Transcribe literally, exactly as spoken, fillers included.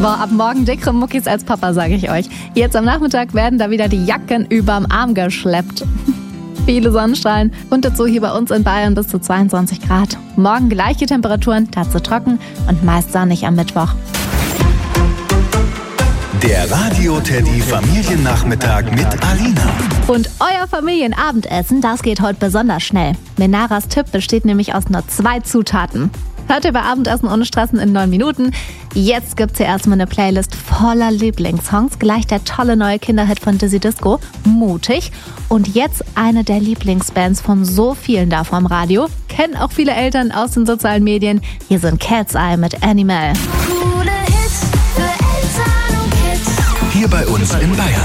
Boah, ab morgen dickere Muckis als Papa, sage ich euch. Jetzt am Nachmittag werden da wieder die Jacken überm Arm geschleppt. Viele Sonnenstrahlen und dazu hier bei uns in Bayern bis zu zweiundzwanzig Grad. Morgen gleiche Temperaturen, dazu trocken und meist sonnig am Mittwoch. Der Radio-Teddy Familiennachmittag mit Alina. Und euer Familienabendessen, das geht heute besonders schnell. Menaras Tipp besteht nämlich aus nur zwei Zutaten. Hört ihr bei Abendessen ohne Stressen in neun Minuten. Jetzt gibt's hier erstmal eine Playlist voller Lieblingssongs. Gleich der tolle neue Kinderhit von Dizzy Disco, Mutig. Und jetzt eine der Lieblingsbands von so vielen da vom Radio. Kennen auch viele Eltern aus den sozialen Medien. Hier sind Cat's Eye mit Animal. Hier bei uns in Bayern.